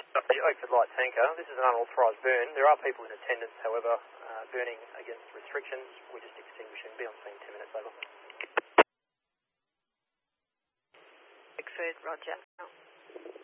The Oakford Light Tanker. This is an unauthorised burn. There are people in attendance, however, burning against restrictions. We're just extinguishing. Be on scene 10 minutes, over. Oakford, roger.